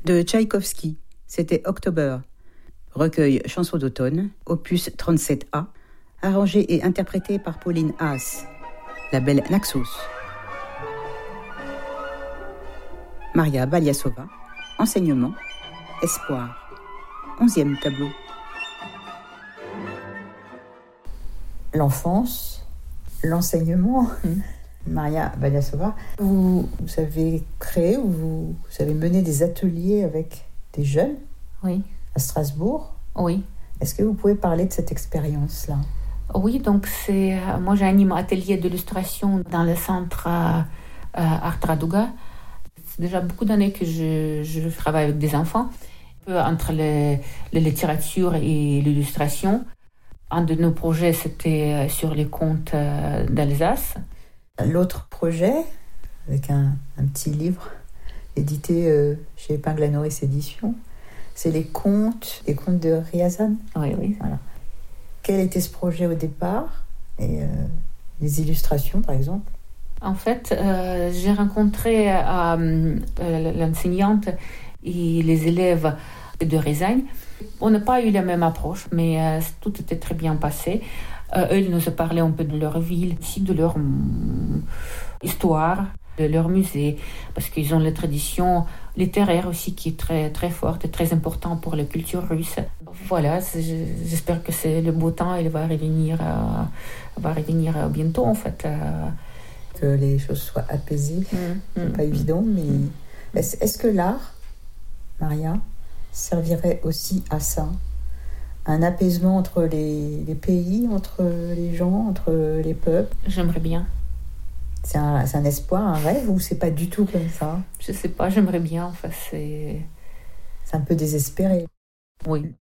de Tchaïkovski. C'était October. Recueil Chansons d'automne, opus 37A, arrangé et interprété par Pauline Haas. La belle Naxos. Maria Baliasova. Enseignement. Espoir. 11e tableau. L'enfance, l'enseignement. Maria Baliasova, vous avez créé ou vous avez mené des ateliers avec des jeunes à Strasbourg. Oui. Est-ce que vous pouvez parler de cette expérience-là? Oui, donc moi j'anime un atelier d'illustration dans le centre Art Raduga. C'est déjà beaucoup d'années que je travaille avec des enfants, un peu entre la littérature et l'illustration. Un de nos projets, c'était sur les contes d'Alsace. L'autre projet, avec un petit livre édité chez Épingle à Nourrice Éditions, c'est les contes de Riazan. Oui. Voilà. Quel était ce projet au départ? Et les illustrations, par exemple? En fait, j'ai rencontré l'enseignante et les élèves de Rizagne. On n'a pas eu la même approche, mais tout était très bien passé. Eux, ils nous ont parlé un peu de leur ville, aussi de leur histoire, de leur musée, parce qu'ils ont la tradition littéraire aussi qui est très, très forte et très importante pour la culture russe. Voilà, j'espère que c'est le beau temps, il va revenir bientôt en fait. Que les choses soient apaisées, c'est pas évident, mais est-ce que l'art, Maria, servirait aussi à ça? Un apaisement entre les pays, entre les gens, entre les peuples? J'aimerais bien. C'est un espoir, un rêve, ou c'est pas du tout comme ça? Je sais pas, j'aimerais bien, enfin c'est un peu désespéré. Oui.